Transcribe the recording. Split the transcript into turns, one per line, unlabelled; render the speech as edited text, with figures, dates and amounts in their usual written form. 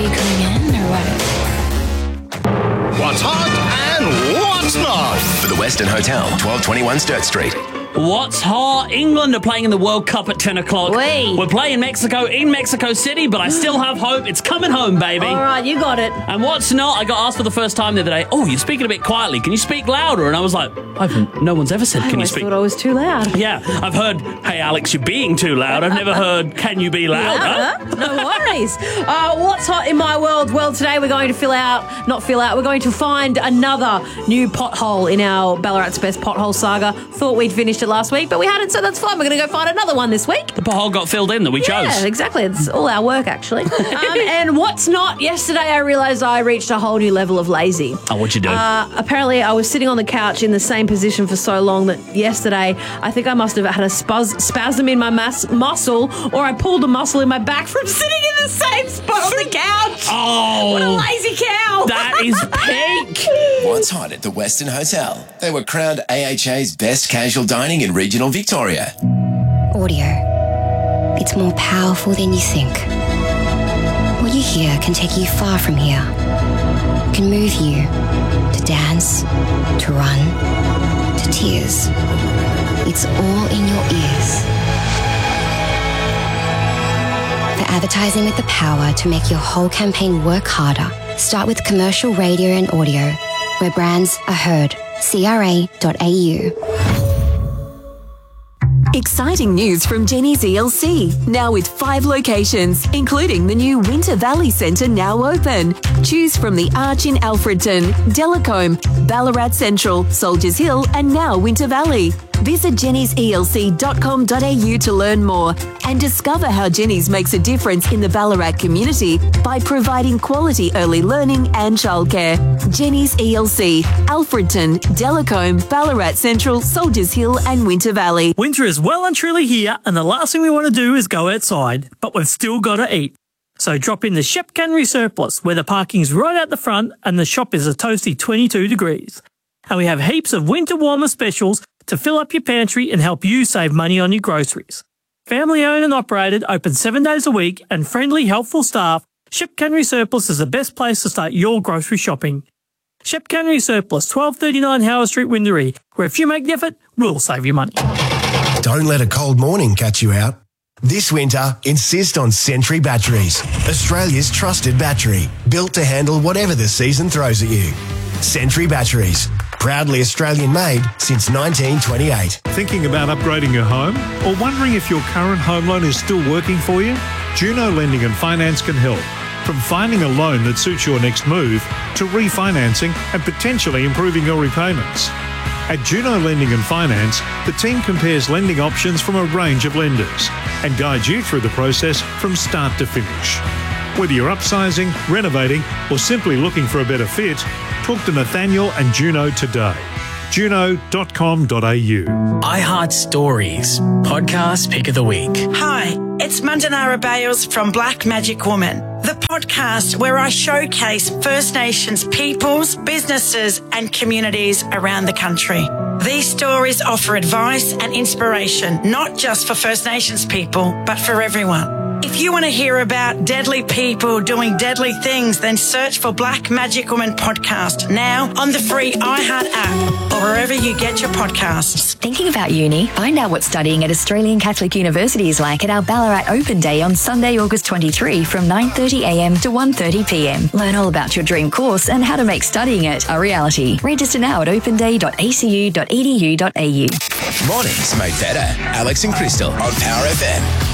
you coming in or what?
What's hot and what's not?
For the Western Hotel, 1221 Sturt Street.
What's hot? England are playing in the World Cup at 10 o'clock.
Wait.
We're playing Mexico in Mexico City, but I still have hope. It's coming home, baby.
All right, you got it.
And what's not? I got asked for the first time the other day, oh, you're speaking a bit quietly. Can you speak louder? And I was like, no one's ever said, can you
I
speak?
thought I was too loud.
Yeah, I've heard, hey, Alex, you're being too loud. I've never heard, can you be louder?
No worries. What's hot in my world? Well, today we're going to we're going to find another new pothole in our Ballarat's Best Pothole saga. Thought we'd finished it last week, but we hadn't, so that's fine. We're going to go find another one this week.
The pothole got filled in that we chose.
Yeah, exactly. It's all our work, actually. And what's not? Yesterday I realised I reached a whole new level of lazy.
Oh, what'd you do?
Apparently I was sitting on the couch in the same position for so long that yesterday I think I must have had a spasm in my muscle, or I pulled a muscle in my back from sitting in the same spot on the couch.
Oh.
What a lazy cow.
That is peak.
What's hot at the Western Hotel? They were crowned AHA's best casual dining in regional Victoria.
Audio. It's more powerful than you think. What you hear can take you far from here. It can move you to dance, to run, to tears. It's all in your ears. For advertising with the power to make your whole campaign work harder, start with commercial radio and audio, where brands are heard. CRA.au.
Exciting news from Jenny's ELC, now with 5 locations, including the new Winter Valley Centre now open. Choose from the Arch in Alfredton, Delacombe, Ballarat Central, Soldiers Hill and now Winter Valley. Visit jennyselc.com.au to learn more and discover how Jenny's makes a difference in the Ballarat community by providing quality early learning and childcare. Jenny's ELC, Alfredton, Delacombe, Ballarat Central, Soldiers Hill and Winter Valley.
Winter is well and truly here, and the last thing we want to do is go outside, but we've still got to eat. So drop in the Shep Cannery Surplus, where the parking's right out the front and the shop is a toasty 22 degrees. And we have heaps of winter warmer specials to fill up your pantry and help you save money on your groceries. Family owned and operated, open 7 days a week, and friendly, helpful staff, Shep Cannery Surplus is the best place to start your grocery shopping. Shep Cannery Surplus, 1239 Howard Street, Windaree, where if you make the effort, we'll save you money.
Don't let a cold morning catch you out. This winter, insist on Sentry Batteries, Australia's trusted battery, built to handle whatever the season throws at you. Sentry Batteries, proudly Australian-made since 1928.
Thinking about upgrading your home or wondering if your current home loan is still working for you? Juno Lending and Finance can help. From finding a loan that suits your next move to refinancing and potentially improving your repayments. At Juno Lending and Finance, the team compares lending options from a range of lenders and guides you through the process from start to finish. Whether you're upsizing, renovating, or simply looking for a better fit, talk to Nathaniel and Juno today. Juno.com.au.
iHeart Stories, podcast pick of the week.
Hi, it's Mandanara Bales from Black Magic Woman, the podcast where I showcase First Nations peoples, businesses and communities around the country. These stories offer advice and inspiration, not just for First Nations people, but for everyone. If you want to hear about deadly people doing deadly things, then search for Black Magic Woman Podcast now on the free iHeart app or wherever you get your podcasts.
Thinking about uni? Find out what studying at Australian Catholic University is like at our Ballarat Open Day on Sunday, August 23 from 9:30am to 1:30pm. Learn all about your dream course and how to make studying it a reality. Register now at openday.acu.edu.au.
Mornings made better. Alex and Crystal on Power FM.